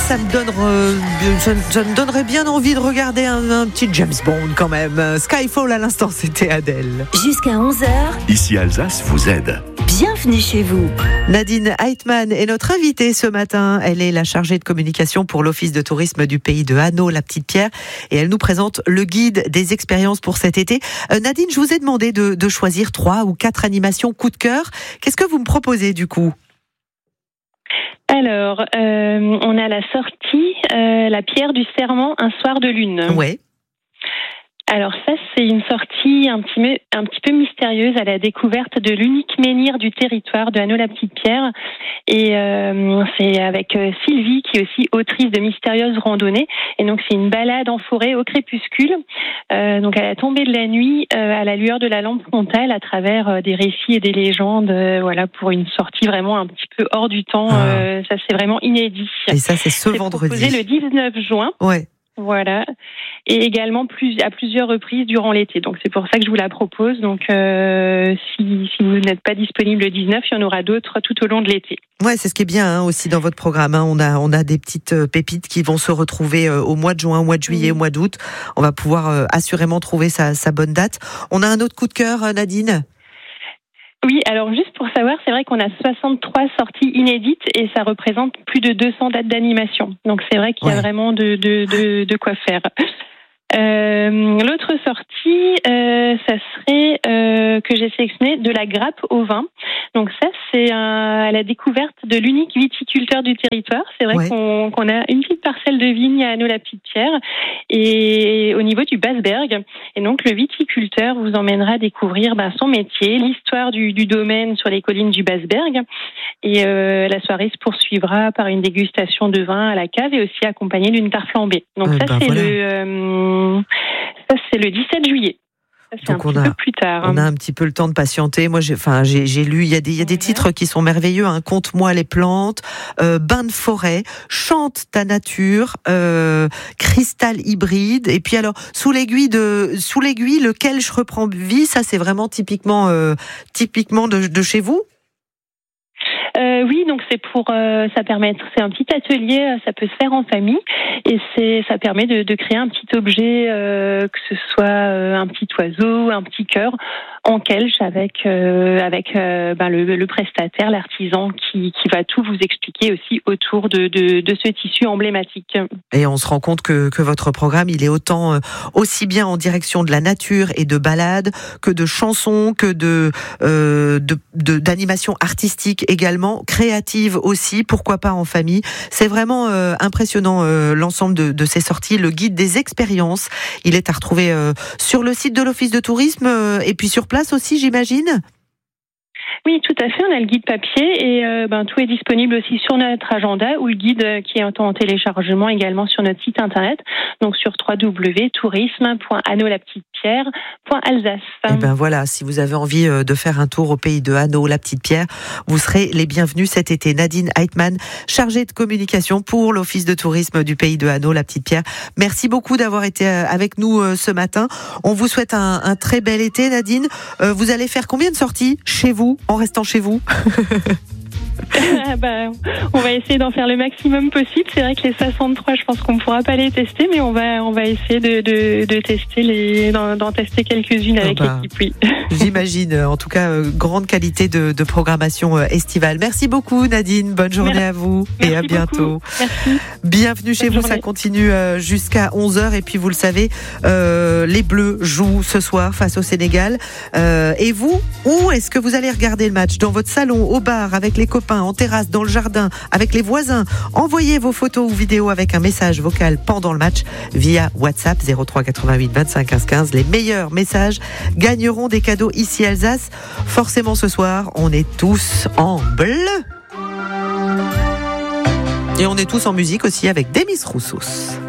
ça me donnerait bien envie de regarder un petit James Bond quand même. Skyfall à l'instant, c'était Adèle. Jusqu'à 11h. Ici Alsace vous aide. Bienvenue chez vous. Nadine Heitmann est notre invitée ce matin. Elle est la chargée de communication pour l'Office de tourisme du pays de Hanau, la Petite-Pierre. Et elle nous présente le guide des expériences pour cet été. Nadine, je vous ai demandé de choisir 3 ou 4 animations coup de cœur. Qu'est-ce que vous me proposez du coup ? Alors, on a la sortie La Pierre du Serment, un soir de lune. Ouais. Alors ça, c'est une sortie un petit peu mystérieuse à la découverte de l'unique menhir du territoire de Hanau-la-Petite-Pierre. Et c'est avec Sylvie, qui est aussi autrice de Mystérieuses randonnées. Et donc c'est une balade en forêt au crépuscule, donc à la tombée de la nuit, à la lueur de la lampe frontale, à travers des récits et des légendes. Voilà, pour une sortie vraiment un petit peu hors du temps. Ça, c'est vraiment inédit. Et ça, c'est ce vendredi. C'est proposé le 19 juin. Ouais. Voilà, et également à plusieurs reprises durant l'été. Donc c'est pour ça que je vous la propose. Donc si vous n'êtes pas disponible le 19, il y en aura d'autres tout au long de l'été. Ouais, c'est ce qui est bien aussi dans votre programme. On a des petites pépites qui vont se retrouver au mois de juin, au mois de juillet, au mois d'août. On va pouvoir assurément trouver sa bonne date. On a un autre coup de cœur, Nadine ? Oui, alors juste pour savoir, c'est vrai qu'on a 63 sorties inédites et ça représente plus de 200 dates d'animation. Donc c'est vrai qu'il y a vraiment de quoi faire. L'autre sortie, ça serait que j'ai sélectionné de la grappe au vin. Donc ça, c'est à la découverte de l'unique viticulteur du territoire. C'est vrai qu'on a une petite parcelle de vigne à Hanau-la-Petite-Pierre et au niveau du Basberg. Et donc le viticulteur vous emmènera découvrir son métier, l'histoire du domaine sur les collines du Basberg. Et la soirée se poursuivra par une dégustation de vin à la cave et aussi accompagnée d'une tarte flambée. Donc c'est le 17 juillet. C'est donc un petit peu plus tard. On a un petit peu le temps de patienter. Moi, j'ai lu, il y a des titres qui sont merveilleux. Conte-moi les plantes, Bain de forêt, Chante ta nature, Cristal hybride. Et puis alors, sous l'aiguille, lequel je reprends vie. Ça, c'est vraiment typiquement de chez vous. Oui, donc c'est c'est un petit atelier, ça peut se faire en famille et ça permet de créer un petit objet, que ce soit un petit oiseau, un petit cœur en kelch avec le prestataire, l'artisan qui va tout vous expliquer aussi autour de ce tissu emblématique. Et on se rend compte que votre programme, il est aussi bien en direction de la nature et de balades que de chansons, que d'animation artistique également, créative aussi, pourquoi pas en famille. C'est vraiment impressionnant l'ensemble de ces sorties. Le guide des expériences, il est à retrouver sur le site de l'Office de tourisme et puis sur place aussi, j'imagine. Oui, tout à fait. On a le guide papier et tout est disponible aussi sur notre agenda ou le guide qui est en téléchargement également sur notre site internet. Donc sur www.tourisme.hanau-la-petite-pierre.alsace. Et voilà, si vous avez envie de faire un tour au pays de Hanau, la Petite-Pierre, vous serez les bienvenus cet été. Nadine Heitmann, chargée de communication pour l'Office de tourisme du pays de Hanau, la Petite-Pierre. Merci beaucoup d'avoir été avec nous ce matin. On vous souhaite un très bel été, Nadine. Vous allez faire combien de sorties chez vous, en restant chez vous? On va essayer d'en faire le maximum possible. C'est vrai que les 63, je pense qu'on ne pourra pas les tester, mais on va essayer de tester d'en tester quelques-unes avec l'équipe. Oui. J'imagine. En tout cas, grande qualité de programmation estivale. Merci beaucoup, Nadine. Bonne journée à vous. Merci et à bientôt. Merci. Bienvenue chez vous. Ça continue jusqu'à 11h. Et puis, vous le savez, les Bleus jouent ce soir face au Sénégal. Et vous, où est-ce que vous allez regarder le match? Dans votre salon, au bar, avec les copains, en terrasse, dans le jardin, avec les voisins? Envoyez vos photos ou vidéos avec un message vocal pendant le match via WhatsApp 03 88 25 15 15. Les meilleurs messages gagneront des cadeaux ici Alsace. Forcément ce soir, on est tous en bleu. Et on est tous en musique aussi avec Demis Roussos.